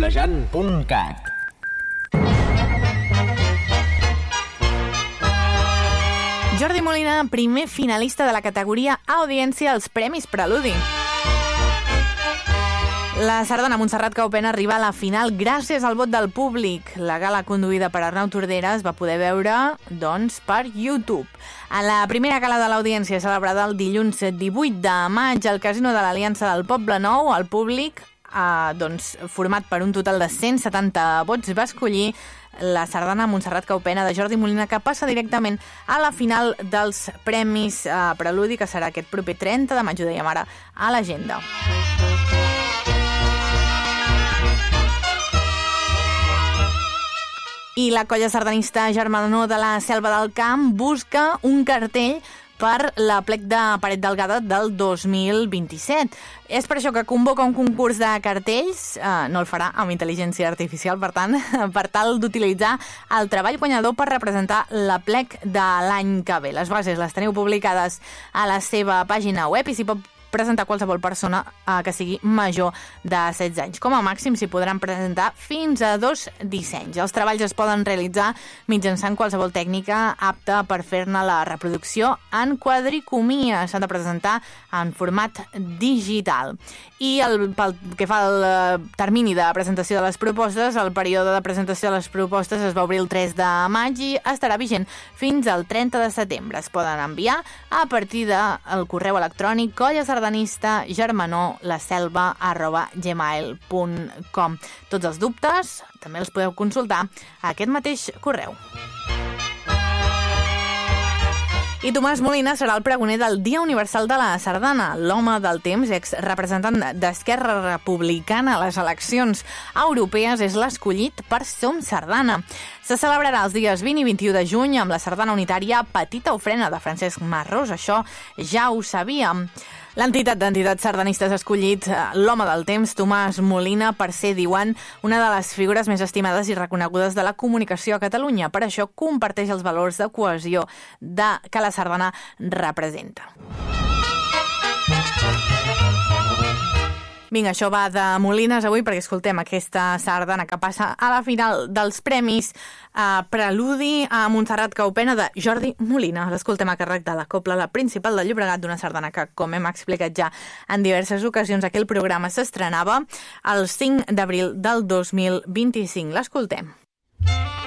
Doblejant.cat. Jordi Molina, primer finalista de la categoria Audiència als Premis Preludi. La sardana Montserrat Caupena arriba a la final gràcies al vot del públic. La gala conduïda per Arnau Tordera es va poder veure, doncs, per YouTube. A la primera gala de l'Audiència, celebrada el dilluns 18 de maig al Casino de l'Aliança del Poble Nou, el públic, format per un total de 170 vots, va escollir la sardana Montserrat Caupena de Jordi Molina, que passa directament a la final dels Premis Preludi, que serà aquest proper 30 de maig, ho dèiem ara a l'agenda. I la colla sardanista Germanor de la Selva del Camp busca un cartell per l'Aplec de Paret Delgada del 2027. És per això que convoca un concurs de cartells, no el farà amb intel·ligència artificial, per tant, per tal d'utilitzar el treball guanyador per representar l'Aplec de l'any que ve. Les bases les teniu publicades a la seva pàgina web i s'hi pot presentar qualsevol persona que sigui major de 16 anys. Com a màxim s'hi podran presentar fins a 2 dissenys. Els treballs es poden realitzar mitjançant qualsevol tècnica apta per fer-ne la reproducció en quadricomia. S'han de presentar en format digital. I pel que fa al termini de presentació de les propostes, el període de presentació de les propostes es va obrir el 3 de maig i estarà vigent fins al 30 de setembre. Es poden enviar a partir del correu electrònic collaSardanista@gmail.com. Tots els dubtes també els podeu consultar a aquest mateix correu. I Tomàs Molina serà el pregoner del Dia Universal de la Sardana. L'home del temps, exrepresentant d'Esquerra Republicana a les eleccions europees, és l'escollit per Som Sardana. Se celebrarà els dies 20 i 21 de juny amb la sardana unitària Petita Ofrena de Francesc Marrós. Això ja ho sabíem. L'entitat d'entitats sardanistes ha escollit l'home del temps, Tomàs Molina, per ser, diuen, una de les figures més estimades i reconegudes de la comunicació a Catalunya. Per això comparteix els valors de cohesió que la sardana representa. Vinga, això va de Molines avui perquè escoltem aquesta sardana que passa a la final dels Premis Preludi a Montserrat Caupena de Jordi Molina. L'escoltem a càrrec de la Cobla, la principal del Llobregat, d'una sardana que, com hem explicat ja en diverses ocasions, aquell programa s'estrenava el 5 d'abril del 2025. L'escoltem.